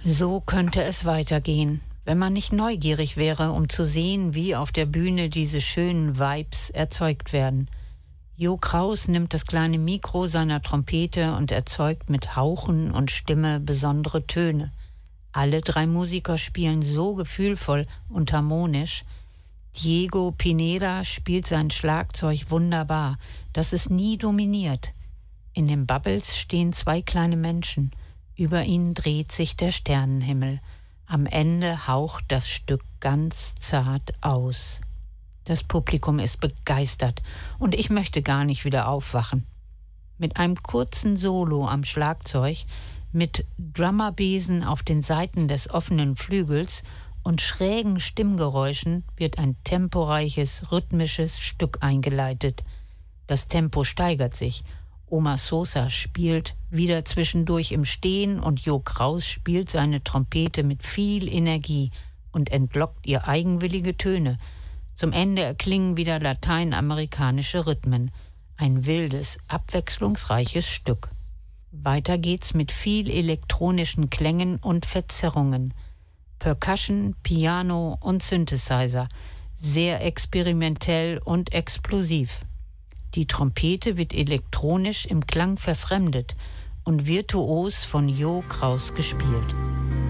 So könnte es weitergehen, wenn man nicht neugierig wäre, um zu sehen, wie auf der Bühne diese schönen Vibes erzeugt werden. Jo Kraus nimmt das kleine Mikro seiner Trompete und erzeugt mit Hauchen und Stimme besondere Töne. Alle drei Musiker spielen so gefühlvoll und harmonisch. Diego Pineda spielt sein Schlagzeug wunderbar, das es nie dominiert. In den Bubbles stehen zwei kleine Menschen. Über ihnen dreht sich der Sternenhimmel. Am Ende haucht das Stück ganz zart aus. Das Publikum ist begeistert und ich möchte gar nicht wieder aufwachen. Mit einem kurzen Solo am Schlagzeug, mit Drummerbesen auf den Seiten des offenen Flügels und schrägen Stimmgeräuschen wird ein temporeiches, rhythmisches Stück eingeleitet. Das Tempo steigert sich. Oma Sosa spielt wieder zwischendurch im Stehen und Jo Kraus spielt seine Trompete mit viel Energie und entlockt ihr eigenwillige Töne. Zum Ende erklingen wieder lateinamerikanische Rhythmen. Ein wildes, abwechslungsreiches Stück. Weiter geht's mit viel elektronischen Klängen und Verzerrungen. Percussion, Piano und Synthesizer. Sehr experimentell und explosiv. Die Trompete wird elektronisch im Klang verfremdet und virtuos von Jo Kraus gespielt.